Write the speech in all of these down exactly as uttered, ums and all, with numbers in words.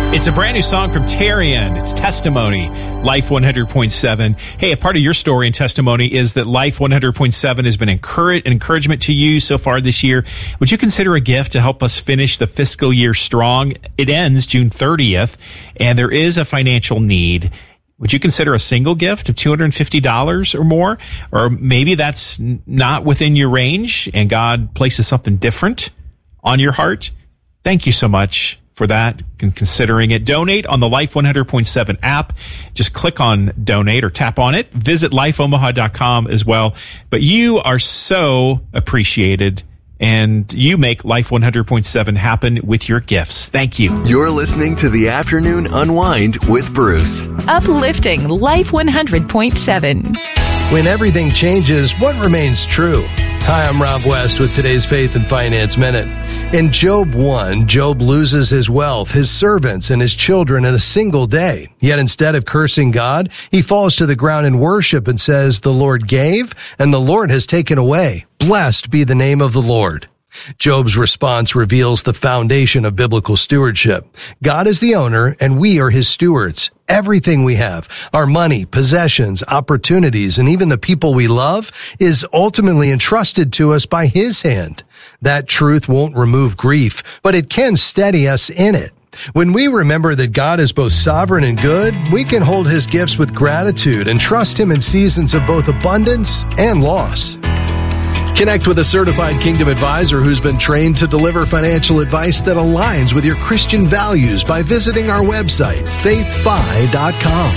It's a brand new song from Tarian. It's Testimony, Life one hundred point seven. Hey, if part of your story and testimony is that Life one hundred point seven has been encourage, an encouragement to you so far this year, would you consider a gift to help us finish the fiscal year strong? It ends June thirtieth, and there is a financial need. Would you consider a single gift of two hundred fifty dollars or more? Or maybe that's not within your range and God places something different on your heart? Thank you so much for that and considering it. Donate on the Life one hundred point seven app. Just click on donate or tap on it. Visit life omaha dot com as well. But you are so appreciated, and you make Life one hundred point seven happen with your gifts. Thank you. You're listening to the Afternoon Unwind with Bruce. Uplifting Life one hundred point seven. When everything changes, what remains true? Hi, I'm Rob West with today's Faith and Finance Minute. In Job one, Job loses his wealth, his servants, and his children in a single day. Yet instead of cursing God, he falls to the ground in worship and says, "The Lord gave, and the Lord has taken away. Blessed be the name of the Lord." Job's response reveals the foundation of biblical stewardship. God is the owner, and we are his stewards. Everything we have, our money, possessions, opportunities, and even the people we love, is ultimately entrusted to us by his hand. That truth won't remove grief, but it can steady us in it. When we remember that God is both sovereign and good, we can hold his gifts with gratitude and trust him in seasons of both abundance and loss. Connect with a certified Kingdom advisor who's been trained to deliver financial advice that aligns with your Christian values by visiting our website, faith fi dot com.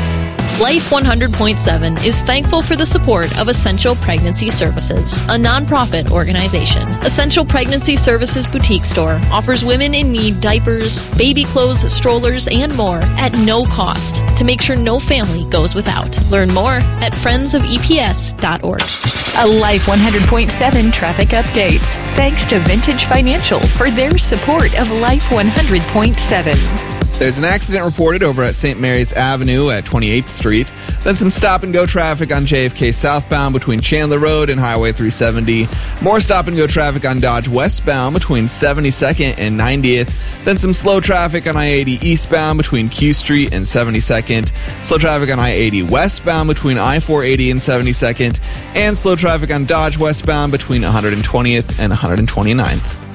Life one hundred point seven is thankful for the support of Essential Pregnancy Services, a nonprofit organization. Essential Pregnancy Services Boutique Store offers women in need diapers, baby clothes, strollers, and more at no cost to make sure no family goes without. Learn more at friends of e p s dot org. A Life one hundred point seven traffic update. Thanks to Vintage Financial for their support of Life one hundred point seven. There's an accident reported over at Saint Mary's Avenue at twenty-eighth Street. Then some stop-and-go traffic on J F K southbound between Chandler Road and Highway three seventy. More stop-and-go traffic on Dodge westbound between seventy-second and ninetieth. Then some slow traffic on I eighty eastbound between Q Street and seventy-second. Slow traffic on I eighty westbound between I four eighty and seventy-second. And slow traffic on Dodge westbound between one hundred twentieth and one hundred twenty-ninth.